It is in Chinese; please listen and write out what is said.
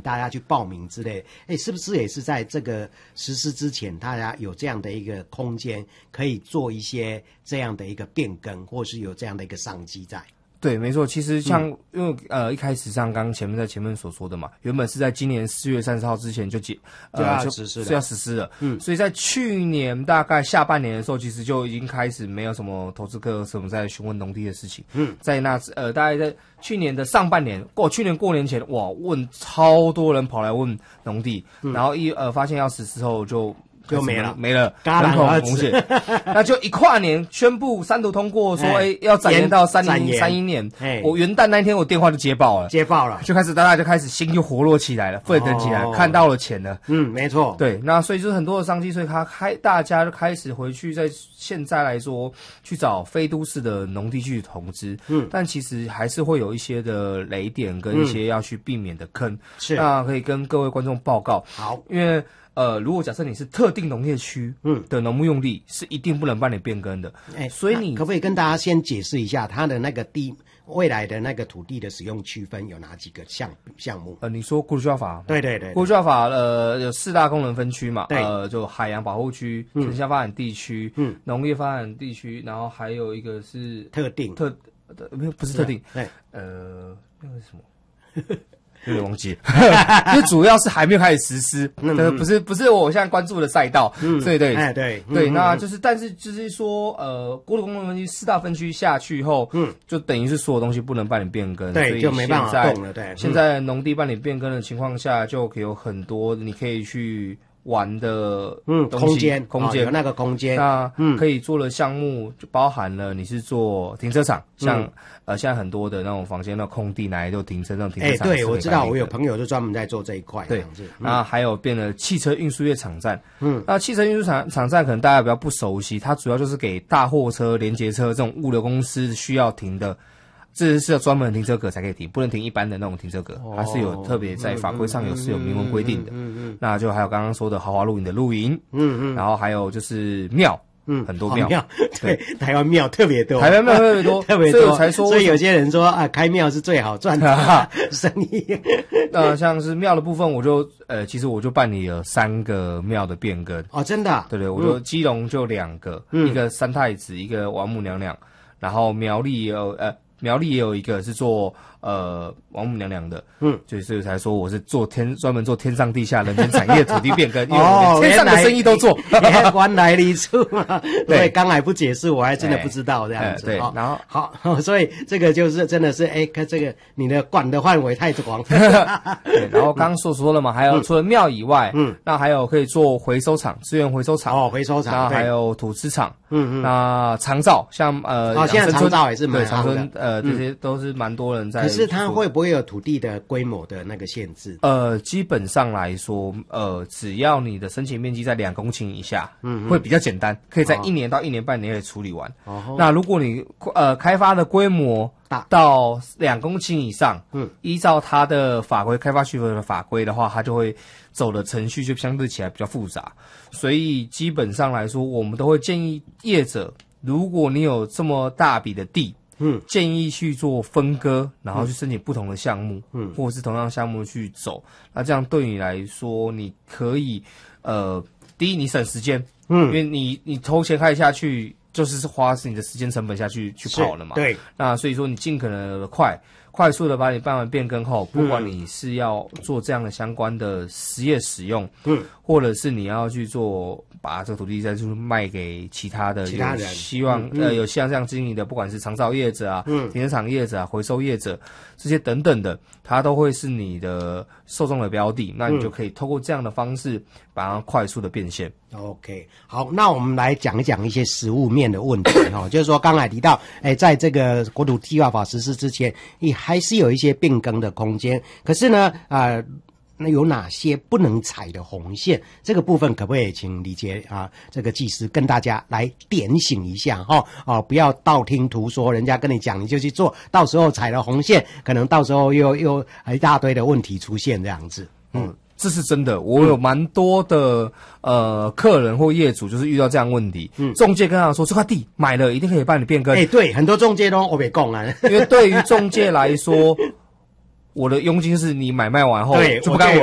大家去报名之类，是不是也是在这个实施之前，大家有这样的一个空间，可以做一些这样的一个变更，或是有这样的一个商机在？ 对，没错。其实像因为一开始像刚刚前面所说的嘛，原本是在今年4月30号之前就要实施了， 所以在去年大概下半年的时候，其实就已经开始没有什么投资客什么在询问农地的事情。在那大概在去年的上半年，去年过年前，哇，问超多人跑来问农地，然后发现要实施后就没了，人口红线。那就一跨年宣布3读通过说，要展延到3031年。我元旦那一天，我电话就接爆了，就开始大家就开始心就活络起来了，沸腾起来，看到了钱了。 没错。 对，那所以就是很多的商机，所以大家就开始回去，在现在来说去找非都市的农地去投资。但其实还是会有一些的雷点跟一些要去避免的坑。 是， 那可以跟各位观众报告。 好， 因为如果假设你是特定农业区的农牧用地，是一定不能办理变更的。所以你可不可以跟大家先解释一下它的那个未来的那个土地的使用区分有哪几个项目？ 你说国土计划法？ 对， 国土计划法有4大功能分区嘛？ 对， 就海洋保护区、城乡发展地区、农业发展地区，然后还有一个是不是特定，那个是什么？有点忘记了，因为主要是还没有开始实施，不是我现在关注的赛道，对，那就是，但是就是说，国土功能分区4大分区下去后，就等于是所有东西不能办理变更， 对， 所以就没办法动了，对。 现在农地办理变更的情况下，就有很多你可以去玩的空间， 有那个空间， 那可以做的项目就包含了你是做停车场，像现在很多的那种房间、那种空地拿来做停车，那种停车场。 对，我知道，我有朋友就专门在做这一块。 对，那还有变了汽车运输业场站。那汽车运输场站可能大家比较不熟悉，它主要就是给大货车、联结车这种物流公司需要停的。这是要专门的停车格才可以停，不能停一般的那种停车格，它是有特别在法规上有明文规定的。那就还有刚刚说的豪华露营的露营，然后还有就是庙。很多庙， 对，台湾庙特别多， 台湾庙特别多，所以我才说， 所以有些人说开庙是最好赚的生意。 像是庙的部分，其实我就办理了3个庙的变更。 真的？ 对，我就基隆就2个，一个三太子，一个王母娘娘，然后苗栗也有一个是做王母娘娘的，所以才说我是专门做天上地下人间产业土地变更，因为我连天上的生意都做， 原来如此嘛。对，刚才不解释，我还真的不知道这样子。 对，然后好，所以这个就是真的是看这个你的管的范围太广。 对，然后刚刚说了嘛，还有除了庙以外，那还有可以做回收厂、资源回收厂， 回收厂， 然后还有土资厂，那长照，像现在长照也是蛮长春这些都是蛮多人在。 可是它会不会有土地的规模的那个限制？ 基本上来说，只要你的申请面积在2公顷以下，会比较简单，可以在1年到1年半年可以处理完。那如果你开发的规模到2公顷以上，依照它的法规，开发许可的法规的话，它就会走的程序就相对起来比较复杂。所以基本上来说，我们都会建议业者，如果你有这么大笔的地，建议去做分割，然后去申请不同的项目，或者是同样项目去走。那这样对你来说，你可以第一你省时间，因为你投钱开下去，就是花你的时间成本下去跑了嘛。 对。 那所以说你尽可能的快速的把你办完变更后，不管你是要做这样的相关的实业使用，或者是你要去做把这个土地再去卖给其他人，希望有像这样经营的，不管是长照业者啊、停车场业者啊、回收业者这些等等的，它都会是你的受众的标的，那你就可以透过这样的方式把它快速的变现。 OK， 好，那我们来讲一讲一些实务面的问题就是说刚才提到，在这个国土计划法实施之前，也还是有一些变更的空间。可是呢，那有哪些不能踩的红线？这个部分可不可以请李杰这个技师跟大家来点醒一下不要道听途说，人家跟你讲你就去做，到时候踩了红线，可能到时候又一大堆的问题出现这样子。 这是真的，我有蛮多的客人或业主就是遇到这样问题，中介跟他说这块地买了一定可以帮你变更。 对，很多中介都我别讲啊， 因为对于中介来说， 我的佣金是你买卖完后对， 就不干我